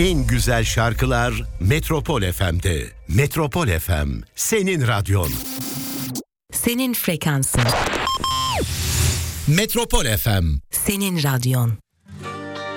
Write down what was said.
En güzel şarkılar Metropol FM'de. Metropol FM, senin radyon. Senin frekansın. Metropol FM. Senin radyon.